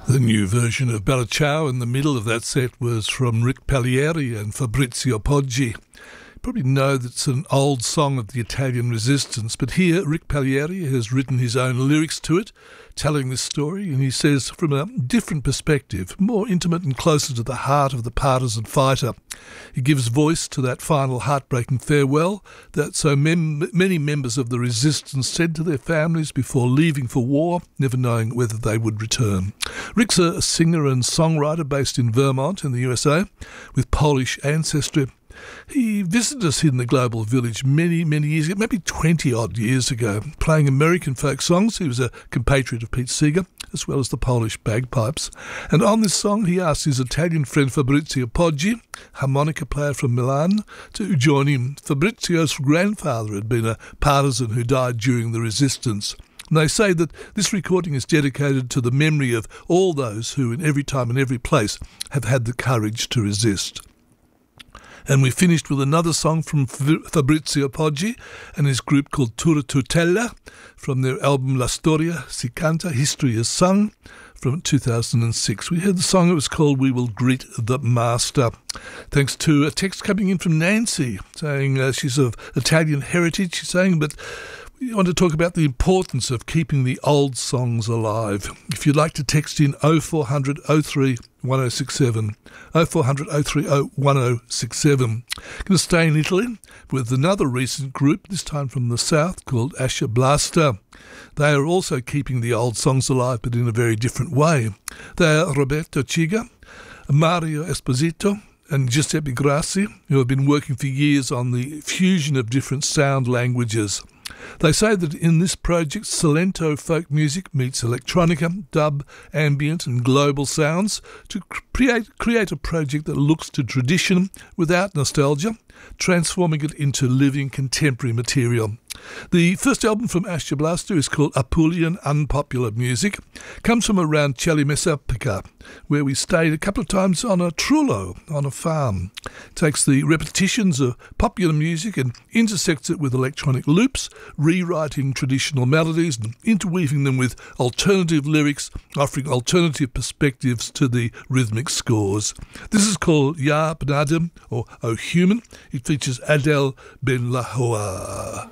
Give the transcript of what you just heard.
The new version of Bella Ciao in the middle of that set was from Rick Pagliari and Fabrizio Poggi. You probably know that it's an old song of the Italian resistance, but here Rick Pagliari has written his own lyrics to it, telling this story, and he says from a different perspective, more intimate and closer to the heart of the partisan fighter. He gives voice to that final heartbreaking farewell that so many members of the resistance said to their families before leaving for war, never knowing whether they would return. Rick's a singer and songwriter based in Vermont in the USA with Polish ancestry. He visited us in the Global Village many years ago, maybe 20-odd years ago, playing American folk songs. He was a compatriot of Pete Seeger, as well as the Polish bagpipes. And on this song, he asked his Italian friend Fabrizio Poggi, harmonica player from Milan, to join him. Fabrizio's grandfather had been a partisan who died during the resistance. And they say that this recording is dedicated to the memory of all those who, in every time and every place, have had the courage to resist. And we finished with another song from Fabrizio Poggi and his group called Tura Tutela from their album La Storia Si Canta, History is Sung, from 2006. We heard the song, it was called We Will Greet the Master. Thanks to a text coming in from Nancy saying she's of Italian heritage. She's saying, but we want to talk about the importance of keeping the old songs alive. If you'd like to text in 0400 03 1067, 0400 030 1067. Going to stay in Italy with another recent group, this time from the south, called Ascia Blasta. They are also keeping the old songs alive, but in a very different way. They are Roberto Ciga, Mario Esposito, and Giuseppe Grassi, who have been working for years on the fusion of different sound languages. They say that in this project, Salento folk music meets electronica, dub, ambient and global sounds to create a project that looks to tradition without nostalgia, transforming it into living contemporary material. The first album from Ascia Blasta is called Apulian Unpopular Music. Comes from around Cellimessapica, where we stayed a couple of times on a trullo on a farm. Takes the repetitions of popular music and intersects it with electronic loops, rewriting traditional melodies and interweaving them with alternative lyrics, offering alternative perspectives to the rhythmic scores. This is called Ya Ben Adam, or O Human. It features Adel Ben Lahoua.